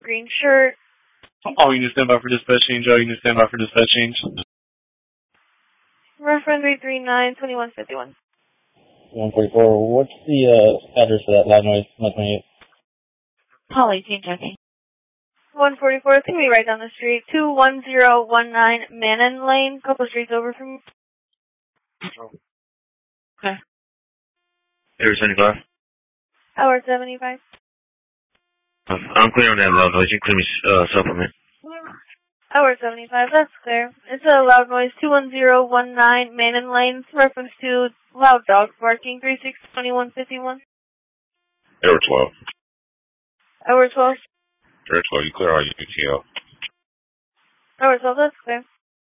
green shirt. All units stand by for dispatch change. All units stand by for dispatch change. Reference 339-2151. 144. What's the address of that loud noise? 128. Call 18 checking. 144, it's going to be right down the street. 21019 Mannon Lane, couple streets over from... Okay. Area 75. Hour 75. I'm clear on that loud noise. You can clear me supplement. Hour 75, that's clear. It's a loud noise, 21019 Mannon Lane, reference to loud dog barking, 362151. Area 12. Hour 12. Area 12, you clear all your UTL. Hour 12, that's clear.